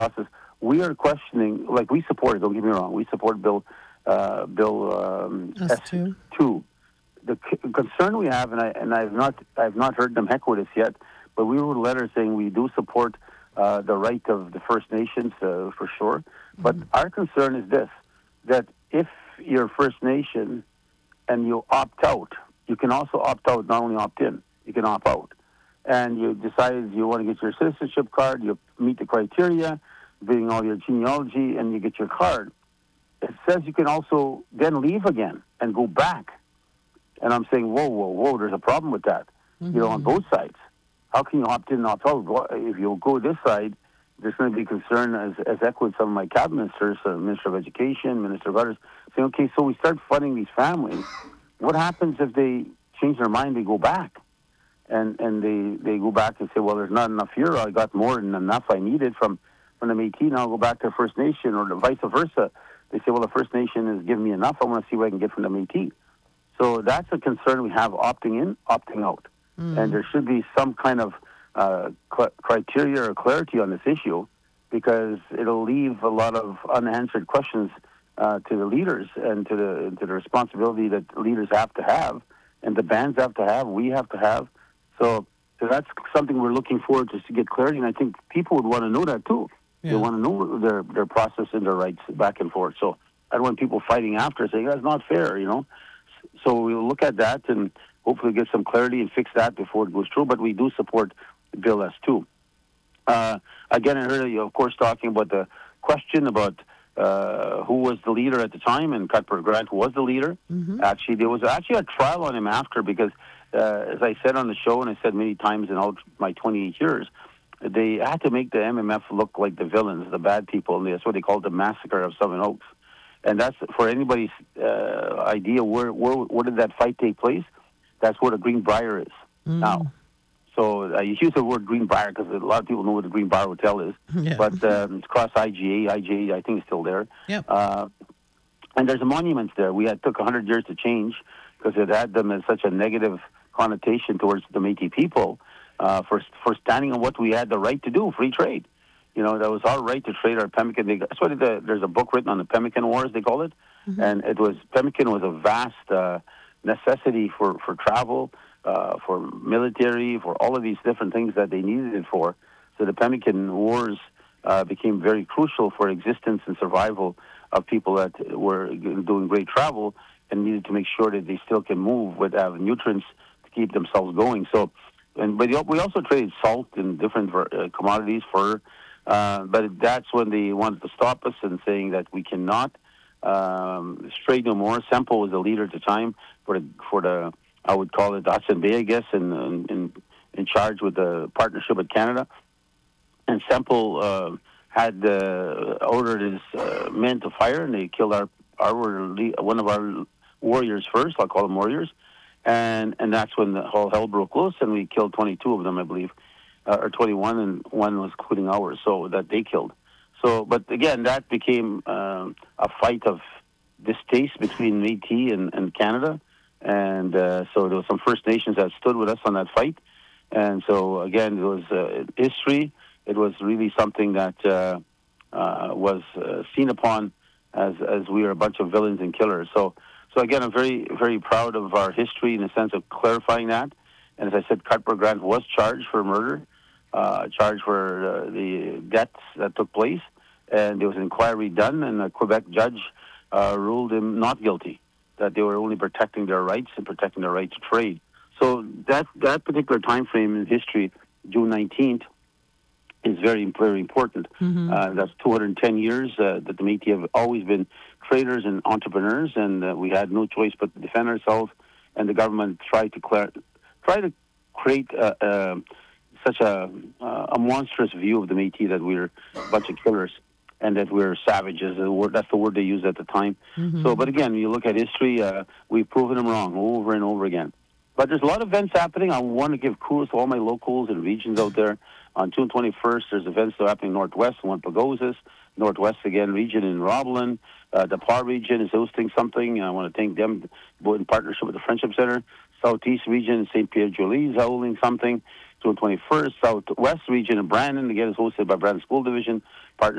process. We are questioning, like we support it. Don't get me wrong. We support Us S too. two. The concern we have, and I've not heard them heckle this yet, but we wrote a letter saying we do support the right of the First Nations for sure. But our concern is this: that if you're First Nation and you opt out, you can also opt out, not only opt in. You can opt out, and you decide you want to get your citizenship card. You meet the criteria, bring all your genealogy, and you get your card. It says you can also then leave again and go back. And I'm saying, whoa, whoa, whoa, there's a problem with that, on both sides. How can you opt in and opt out? If you go this side, there's going to be concern, as echoed some of my cabinet ministers, Minister of Education, Minister of Others, saying, okay, so we start funding these families. What happens if they change their mind, they go back? And they go back and say, well, there's not enough here. I got more than enough I needed from the Métis. Now I'll go back to First Nation, or the vice versa. They say, well, the First Nation has given me enough. I want to see what I can get from the Métis. So that's a concern we have, opting in, opting out. And there should be some kind of criteria or clarity on this issue, because it'll leave a lot of unanswered questions to the leaders, and to the responsibility that leaders have to have, and the bands have to have, we have to have. So that's something we're looking forward to get clarity, and I think people would want to know that too. They Yeah. want to know their process and their rights back and forth. So I don't want people fighting after, saying that's not fair. So we'll look at that and hopefully get some clarity and fix that before it goes through. But we do support Bill S2. Again, I heard you, of course, talking about the question about who was the leader at the time, and Cuthbert Grant was the leader. Actually, there was actually a trial on him after, because, as I said on the show, and I said many times in all my 28 years, they had to make the MMF look like the villains, the bad people, and that's what they called the massacre of Southern Oaks. And that's, for anybody's idea, where did that fight take place? That's where the Greenbrier is now. So you use the word Greenbrier because a lot of people know what the Greenbrier Hotel is. Yeah. But it's across IGA. IGA, I think, is still there. Yep. And there's a monument there. Took 100 years to change, because it had them as such a negative connotation towards the Métis people for standing on what we had the right to do, free trade. That was our right to trade our pemmican. That's what there's a book written on the Pemmican Wars, they call it. And pemmican was a vast necessity for travel, for military, for all of these different things that they needed it for. So the Pemmican Wars became very crucial for existence and survival of people that were doing great travel and needed to make sure that they still can move with nutrients to keep themselves going. So, but we also traded salt and different commodities, fur. But that's when they wanted to stop us and saying that we cannot trade no more. Semple was the leader at the time for the I would call it Hudson Bay, I guess, and in charge with the partnership with Canada. And Semple had ordered his men to fire, and they killed one of our warriors first. I'll call them warriors. And that's when the whole hell broke loose, and we killed 22 of them, I believe, or 21, and one was including ours, so that they killed. So, but again, that became a fight of distaste between Métis and Canada. And so there was some First Nations that stood with us on that fight. And so, again, it was history. It was really something that was seen upon as we are a bunch of villains and killers. So again, I'm very, very proud of our history in the sense of clarifying that. And as I said, Cuthbert Grant was charged for murder, charged for the deaths that took place. And there was an inquiry done, and a Quebec judge ruled him not guilty, that they were only protecting their rights and protecting their right to trade. So that particular time frame in history, June 19th, is very, very important. That's 210 years that the Métis have always been traders and entrepreneurs, and we had no choice but to defend ourselves. And the government tried to create such a monstrous view of the Métis, that we're a bunch of killers and that we're savages. That's the word they used at the time. So, but again, you look at history, we've proven them wrong over and over again. But there's a lot of events happening. I want to give kudos to all my locals and regions out there. On June 21st, there's events that are happening Northwest in Wampagoses, Northwest again region in Roblin. The PAR region is hosting something. I want to thank them, both in partnership with the Friendship Center. Southeast region in St. Pierre-Joli is holding something. June 21st. Southwest region in Brandon, again, is hosted by Brandon School Division.